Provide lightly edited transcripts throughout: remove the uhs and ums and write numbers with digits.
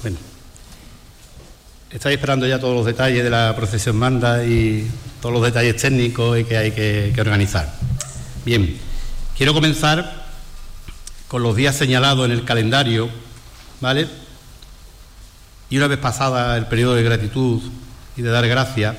Bueno, estáis esperando ya todos los detalles de la procesión magna y todos los detalles técnicos y que hay que organizar. Bien, quiero comenzar con los días señalados en el calendario, ¿vale? Y una vez pasada el periodo de gratitud y de dar gracias,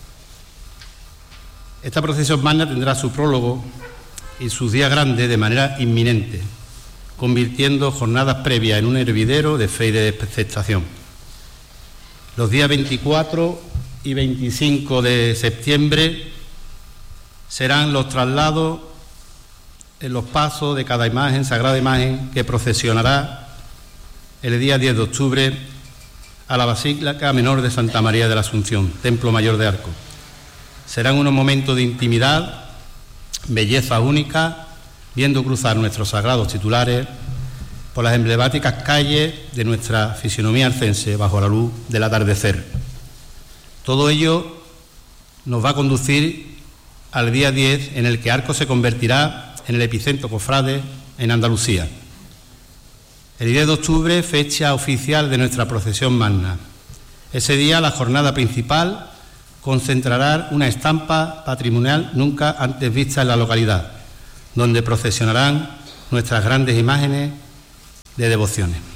esta procesión magna tendrá su prólogo y sus días grandes de manera inminente, convirtiendo jornadas previas en un hervidero de fe y de expectación. Los días 24 y 25 de septiembre serán los traslados en los pasos de cada imagen, sagrada imagen, que procesionará el día 10 de octubre a la Basílica Menor de Santa María de la Asunción, Templo Mayor de Arcos. Serán unos momentos de intimidad, belleza única, viendo cruzar nuestros sagrados titulares por las emblemáticas calles de nuestra fisonomía arcense bajo la luz del atardecer. Todo ello nos va a conducir al día 10, en el que Arcos se convertirá en el epicentro cofrade en Andalucía. El 10 de octubre, fecha oficial de nuestra procesión magna. Ese día la jornada principal concentrará una estampa patrimonial nunca antes vista en la localidad, donde procesionarán nuestras grandes imágenes de devociones.